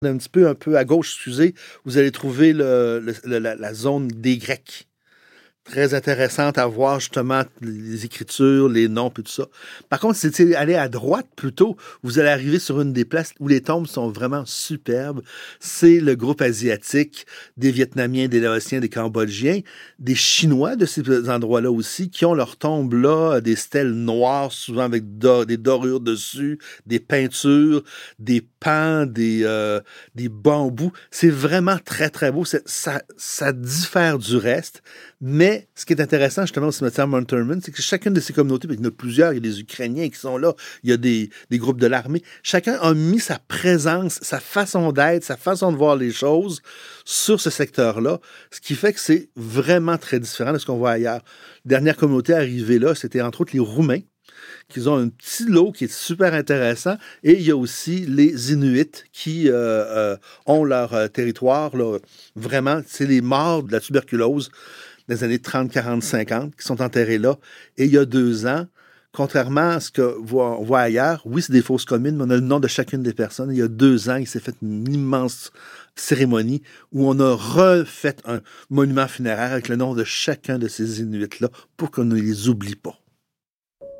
Un petit peu, un peu à gauche, excusez, vous allez trouver la zone des Grecs. Très intéressante à voir, justement, les écritures, les noms, et tout ça. Par contre, si vous allez à droite, plutôt, vous allez arriver sur une des places où les tombes sont vraiment superbes. C'est le groupe asiatique, des Vietnamiens, des Laotiens, des Cambodgiens, des Chinois de ces endroits-là aussi, qui ont leurs tombes là, des stèles noires, souvent avec des dorures dessus, des peintures, des pans, des bambous. C'est vraiment très, très beau. Ça diffère du reste, mais ce qui est intéressant, justement, au cimetière Mount Hermon, c'est que chacune de ces communautés, il y en a plusieurs, il y a des Ukrainiens qui sont là, il y a des groupes de l'armée, chacun a mis sa présence, sa façon d'être, sa façon de voir les choses sur ce secteur-là, ce qui fait que c'est vraiment très différent de ce qu'on voit ailleurs. La dernière communauté arrivée là, c'était entre autres les Roumains, qui ont un petit lot qui est super intéressant, et il y a aussi les Inuits qui ont leur territoire, là, vraiment, c'est les morts de la tuberculose des années 30, 40, 50, qui sont enterrés là. Et il y a 2 ans, contrairement à ce qu'on voit ailleurs, oui, c'est des fosses communes, mais on a le nom de chacune des personnes. Il y a 2 ans, il s'est fait une immense cérémonie où on a refait un monument funéraire avec le nom de chacun de ces Inuits-là pour qu'on ne les oublie pas.